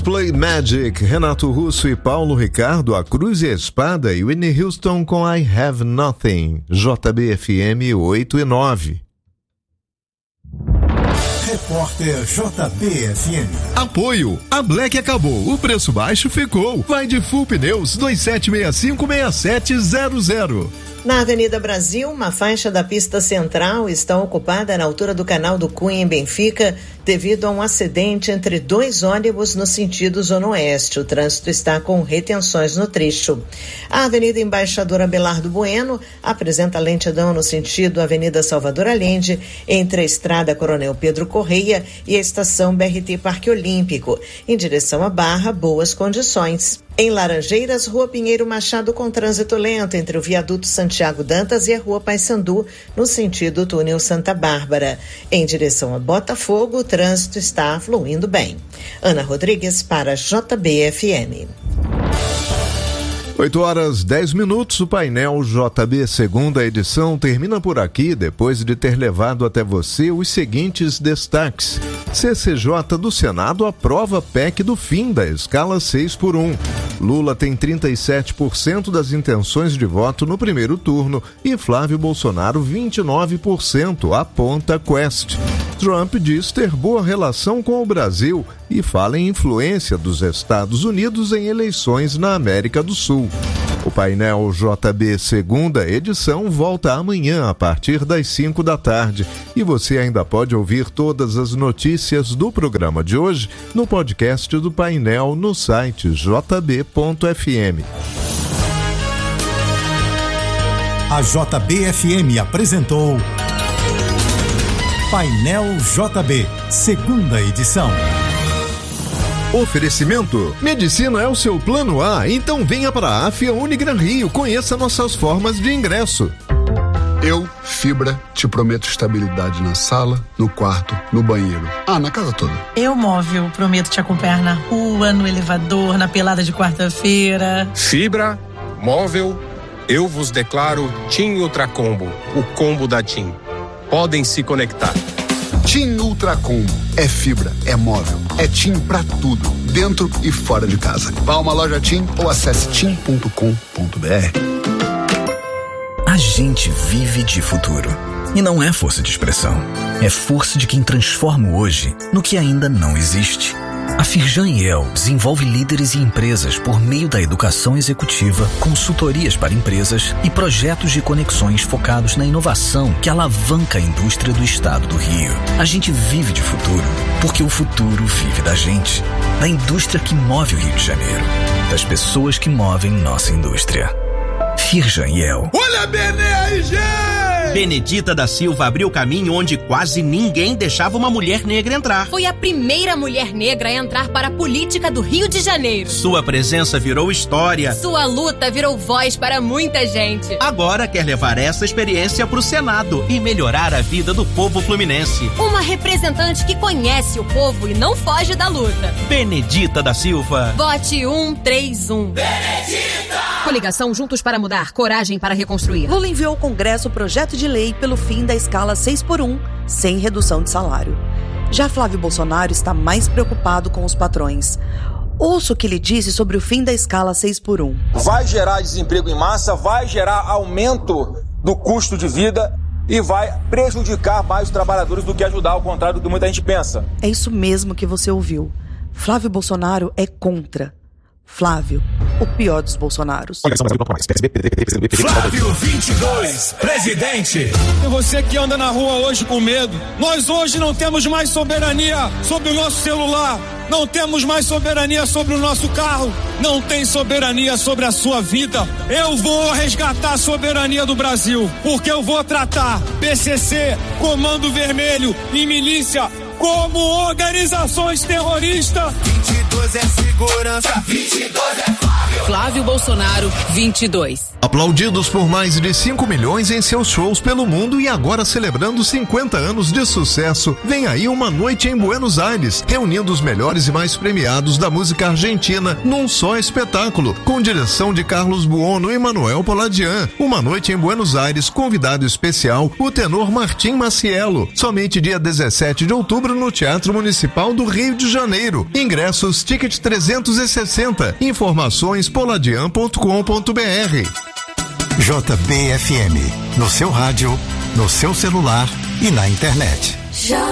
Coldplay Magic, Renato Russo e Paulo Ricardo, A Cruz e a Espada e Whitney Houston com I Have Nothing, JBFM 8 e 9. Repórter JBFM. Apoio. A Black acabou, o preço baixo ficou. Vai de Full Pneus 2765-6700. Na Avenida Brasil, uma faixa da pista central está ocupada na altura do Canal do Cunha, em Benfica, devido a um acidente entre dois ônibus no sentido Zona Oeste. O trânsito está com retenções no trecho. A Avenida Embaixador Abelardo Bueno apresenta lentidão no sentido Avenida Salvador Allende, entre a Estrada Coronel Pedro Correia e a Estação BRT Parque Olímpico. Em direção à Barra, boas condições. Em Laranjeiras, Rua Pinheiro Machado com trânsito lento entre o Viaduto Santiago Dantas e a Rua Paissandu, no sentido Túnel Santa Bárbara. Em direção a Botafogo, o trânsito está fluindo bem. Ana Rodrigues para JBFM. 8h10, o painel JB segunda edição termina por aqui, depois de ter levado até você os seguintes destaques. CCJ do Senado aprova PEC do fim da escala 6x1. Lula tem 37% das intenções de voto no primeiro turno e Flávio Bolsonaro 29%, aponta Quest. Trump diz ter boa relação com o Brasil e fala em influência dos Estados Unidos em eleições na América do Sul. O painel JB segunda edição volta amanhã a partir das 5 da tarde e você ainda pode ouvir todas as notícias do programa de hoje no podcast do painel no site jb.fm. A JBFM apresentou Painel JB, segunda edição. Oferecimento: medicina é o seu plano A, então venha para a Afia Unigran Rio, conheça nossas formas de ingresso. Eu, Fibra, te prometo estabilidade na sala, no quarto, no banheiro, na casa toda. Eu, Móvel, prometo te acompanhar na rua, no elevador, na pelada de quarta-feira. Fibra, Móvel, eu vos declaro TIM Ultracombo, o combo da TIM. Podem se conectar. TIM Ultracombo. É fibra, é móvel, é TIM pra tudo, dentro e fora de casa. Vá a uma loja TIM ou acesse tim.com.br. A gente vive de futuro. E não é força de expressão. É força de quem transforma o hoje no que ainda não existe. A Firjan Yale desenvolve líderes e empresas por meio da educação executiva, consultorias para empresas e projetos de conexões focados na inovação que alavanca a indústria do estado do Rio. A gente vive de futuro porque o futuro vive da gente, da indústria que move o Rio de Janeiro, das pessoas que movem nossa indústria. Firjan Yale. Olha a BNRG! Benedita da Silva abriu caminho onde quase ninguém deixava uma mulher negra entrar. Foi a primeira mulher negra a entrar para a política do Rio de Janeiro. Sua presença virou história. Sua luta virou voz para muita gente. Agora quer levar essa experiência para o Senado e melhorar a vida do povo fluminense. Uma representante que conhece o povo e não foge da luta. Benedita da Silva. Vote 131. Benedita! Coligação Juntos para Mudar, coragem para reconstruir. Lula enviou ao Congresso o projeto de lei pelo fim da escala 6x1, sem redução de salário. Já Flávio Bolsonaro está mais preocupado com os patrões. Ouça o que ele disse sobre o fim da escala 6x1. Vai gerar desemprego em massa, vai gerar aumento do custo de vida e vai prejudicar mais os trabalhadores do que ajudar, ao contrário do que muita gente pensa. É isso mesmo que você ouviu. Flávio Bolsonaro é contra. Flávio, o pior dos Bolsonaros. Flávio 22, presidente. E você que anda na rua hoje com medo, nós hoje não temos mais soberania sobre o nosso celular, não temos mais soberania sobre o nosso carro, não tem soberania sobre a sua vida. Eu vou resgatar a soberania do Brasil, porque eu vou tratar PCC, Comando Vermelho e milícia como organizações terroristas. 22 é segurança, 22 é Flávio. Flávio Bolsonaro, 22. Aplaudidos por mais de 5 milhões em seus shows pelo mundo e agora celebrando 50 anos de sucesso, vem aí Uma Noite em Buenos Aires, reunindo os melhores e mais premiados da música argentina num só espetáculo, com direção de Carlos Buono e Manuel Poladian. Uma Noite em Buenos Aires, convidado especial, o tenor Martim Maciello, somente dia 17 de outubro no Teatro Municipal do Rio de Janeiro. Ingressos Ticket 360, informações poladian.com.br. JBFM, no seu rádio, no seu celular e na internet.